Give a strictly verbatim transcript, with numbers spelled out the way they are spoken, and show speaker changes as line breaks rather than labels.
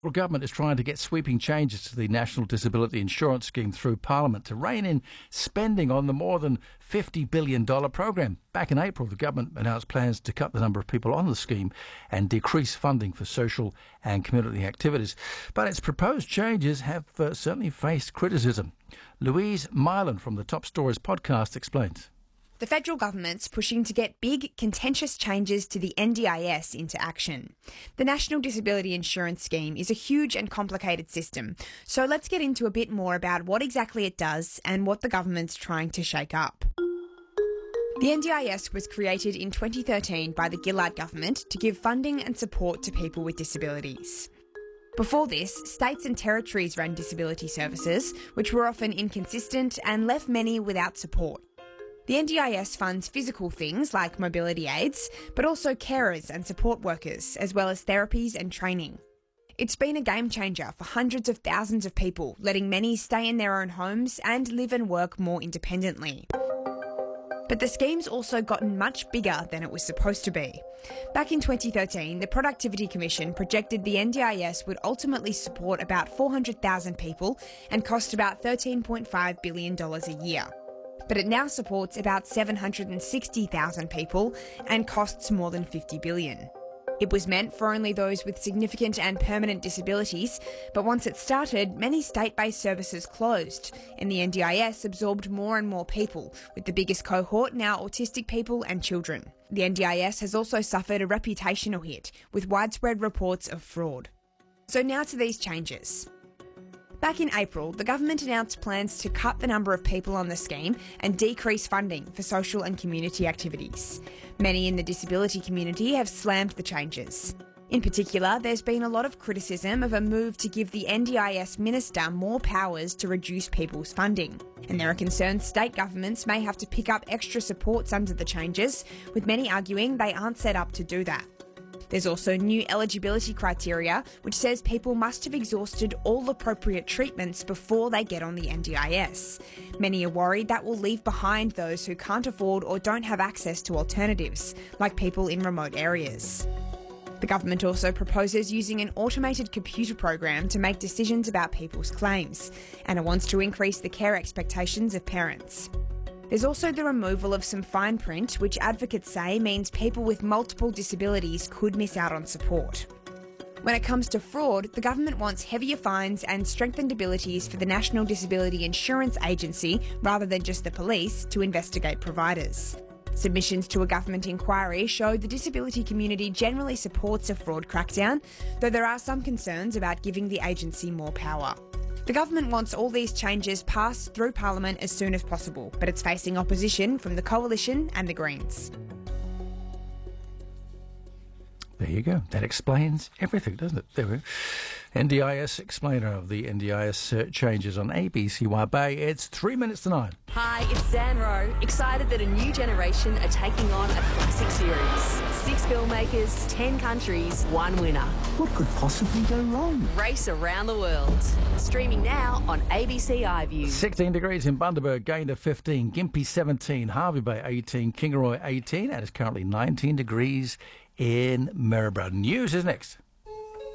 The government is trying to get sweeping changes to the National Disability Insurance Scheme through Parliament to rein in spending on the more than fifty billion dollars program. Back in April, the government announced plans to cut the number of people on the scheme and decrease funding for social and community activities. But its proposed changes have uh, certainly faced criticism. Louise Mylan from the Top Stories podcast explains.
The federal government's pushing to get big, contentious changes to the N D I S into action. The National Disability Insurance Scheme is a huge and complicated system, so let's get into a bit more about what exactly it does and what the government's trying to shake up. The N D I S was created in twenty thirteen by the Gillard government to give funding and support to people with disabilities. Before this, states and territories ran disability services, which were often inconsistent and left many without support. The N D I S funds physical things like mobility aids, but also carers and support workers, as well as therapies and training. It's been a game changer for hundreds of thousands of people, letting many stay in their own homes and live and work more independently. But the scheme's also gotten much bigger than it was supposed to be. Back in twenty thirteen, the Productivity Commission projected the N D I S would ultimately support about four hundred thousand people and cost about thirteen point five billion dollars a year. But it now supports about seven hundred sixty thousand people and costs more than fifty billion dollars. It was meant for only those with significant and permanent disabilities, but once it started, many state-based services closed, and the N D I S absorbed more and more people, with the biggest cohort now autistic people and children. The N D I S has also suffered a reputational hit, with widespread reports of fraud. So now to these changes. Back in April, the government announced plans to cut the number of people on the scheme and decrease funding for social and community activities. Many in the disability community have slammed the changes. In particular, there's been a lot of criticism of a move to give the N D I S minister more powers to reduce people's funding. And there are concerns state governments may have to pick up extra supports under the changes, with many arguing they aren't set up to do that. There's also new eligibility criteria, which says people must have exhausted all appropriate treatments before they get on the N D I S. Many are worried that will leave behind those who can't afford or don't have access to alternatives, like people in remote areas. The government also proposes using an automated computer program to make decisions about people's claims, and it wants to increase the care expectations of parents. There's also the removal of some fine print, which advocates say means people with multiple disabilities could miss out on support. When it comes to fraud, the government wants heavier fines and strengthened abilities for the National Disability Insurance Agency, rather than just the police, to investigate providers. Submissions to a government inquiry show the disability community generally supports a fraud crackdown, though there are some concerns about giving the agency more power. The government wants all these changes passed through Parliament as soon as possible, but it's facing opposition from the Coalition and the Greens.
There you go. That explains everything, doesn't it? There we go. N D I S explainer of the N D I S uh, changes on A B C Y Bay. It's three minutes to nine.
Hi, it's Dan Rowe. Excited that a new generation are taking on a classic series. Six filmmakers, ten countries, one winner.
What could possibly go wrong?
Race around the world. Streaming now on A B C iView.
sixteen degrees in Bundaberg, going to fifteen. Gympie seventeen. Harvey Bay eighteen. Kingaroy eighteen. And it's currently nineteen degrees in Maryborough. News is next.